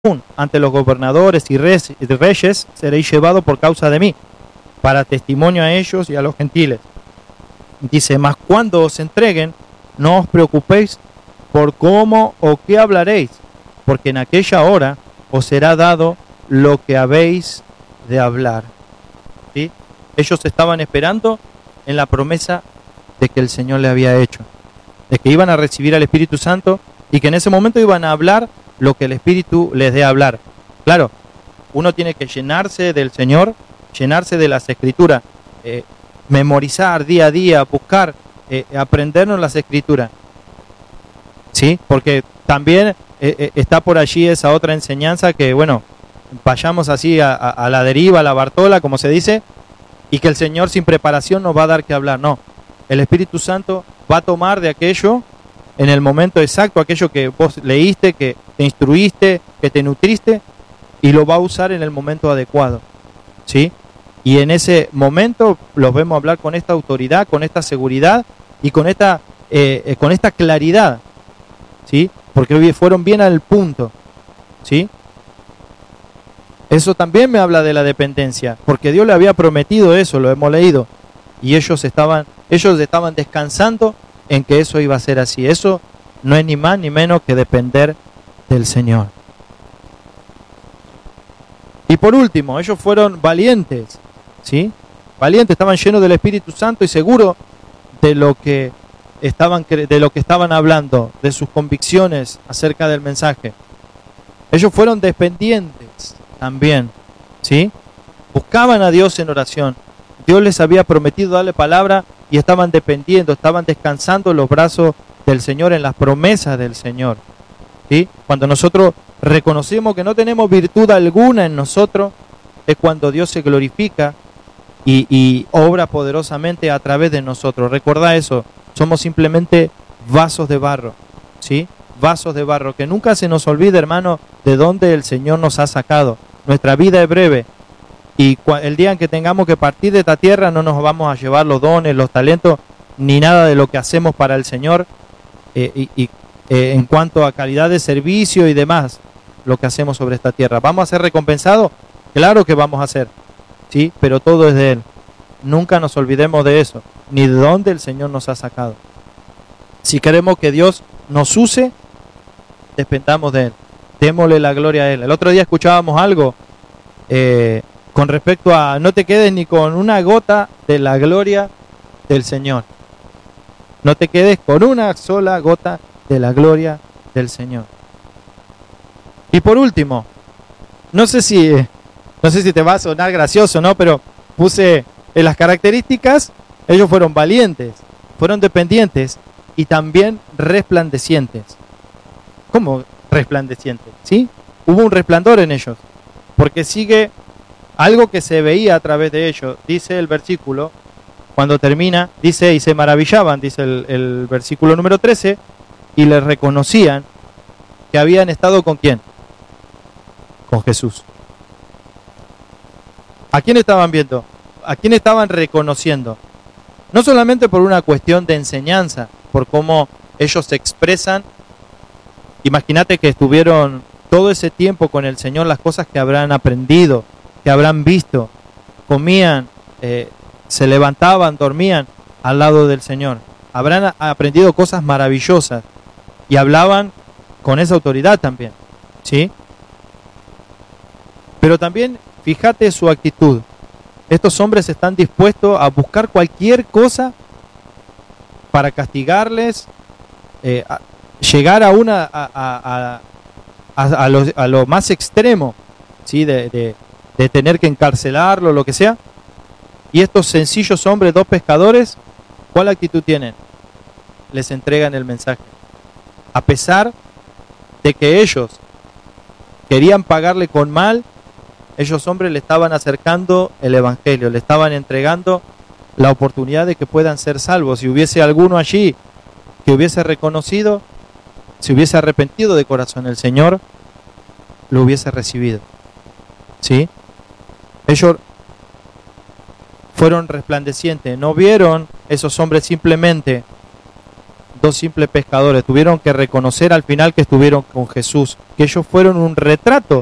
ante los gobernadores y reyes seréis llevados por causa de mí, para testimonio a ellos y a los gentiles. Dice, mas cuando os entreguen, no os preocupéis por cómo o qué hablaréis, porque en aquella hora os será dado lo que habéis de hablar. ¿Sí? Ellos estaban esperando en la promesa de que el Señor le había hecho, de que iban a recibir al Espíritu Santo y que en ese momento iban a hablar lo que el Espíritu les dé a hablar. Claro, uno tiene que llenarse del Señor, llenarse de las Escrituras, memorizar día a día, buscar, aprendernos las Escrituras. ¿Sí? Porque también está por allí esa otra enseñanza que, bueno, vayamos así a la deriva, a la Bartola, como se dice, y que el Señor sin preparación nos va a dar que hablar. No, el Espíritu Santo va a tomar de aquello en el momento exacto, aquello que vos leíste, que te instruiste, que te nutriste, y lo va a usar en el momento adecuado, ¿sí? Y en ese momento los vemos hablar con esta autoridad, con esta seguridad y con esta claridad, ¿sí? Porque fueron bien al punto, ¿sí? Eso también me habla de la dependencia, porque Dios le había prometido eso, lo hemos leído, y ellos estaban descansando en que eso iba a ser así. Eso no es ni más ni menos que depender del Señor. Y por último, ellos fueron valientes, ¿sí? Valientes, estaban llenos del Espíritu Santo y seguros de lo que estaban hablando, de sus convicciones acerca del mensaje. Ellos fueron dependientes también, ¿sí? Buscaban a Dios en oración. Dios les había prometido darle palabra y estaban dependiendo, estaban descansando en los brazos del Señor, en las promesas del Señor, ¿sí? Cuando nosotros reconocemos que no tenemos virtud alguna en nosotros, es cuando Dios se glorifica y obra poderosamente a través de nosotros. Recordá eso, somos simplemente vasos de barro, ¿sí? Vasos de barro, que nunca se nos olvide, hermano, de dónde el Señor nos ha sacado. Nuestra vida es breve. Y el día en que tengamos que partir de esta tierra no nos vamos a llevar los dones, los talentos, ni nada de lo que hacemos para el Señor en cuanto a calidad de servicio y demás, lo que hacemos sobre esta tierra. ¿Vamos a ser recompensados? Claro que vamos a ser, ¿sí? Pero todo es de Él. Nunca nos olvidemos de eso, ni de dónde el Señor nos ha sacado. Si queremos que Dios nos use, dependamos de Él. Démosle la gloria a Él. El otro día escuchábamos algo con respecto a no te quedes ni con una gota de la gloria del Señor. No te quedes con una sola gota de la gloria del Señor. Y por último, no sé si te va a sonar gracioso, ¿no? Pero puse en las características, ellos fueron valientes, fueron dependientes y también resplandecientes. ¿Cómo resplandecientes? ¿Sí? Hubo un resplandor en ellos, porque sigue algo que se veía a través de ellos. Dice el versículo, cuando termina, dice, y se maravillaban, dice el versículo número 13, y les reconocían que habían estado ¿con quién? Con Jesús. ¿A quién estaban viendo? ¿A quién estaban reconociendo? No solamente por una cuestión de enseñanza, por cómo ellos se expresan. Imagínate que estuvieron todo ese tiempo con el Señor, las cosas que habrán aprendido, que habrán visto, comían, se levantaban, dormían al lado del Señor. Habrán aprendido cosas maravillosas y hablaban con esa autoridad también, ¿sí? Pero también fíjate su actitud. Estos hombres están dispuestos a buscar cualquier cosa para castigarles, llegar a lo más extremo, ¿sí? De tener que encarcelarlo, lo que sea. Y estos sencillos hombres, 2 pescadores, ¿cuál actitud tienen? Les entregan el mensaje. A pesar de que ellos querían pagarle con mal, ellos hombres le estaban acercando el evangelio, le estaban entregando la oportunidad de que puedan ser salvos. Si hubiese alguno allí que hubiese reconocido, si hubiese arrepentido de corazón, el Señor lo hubiese recibido, ¿sí? Ellos fueron resplandecientes, no vieron esos hombres simplemente dos simples pescadores, tuvieron que reconocer al final que estuvieron con Jesús, que ellos fueron un retrato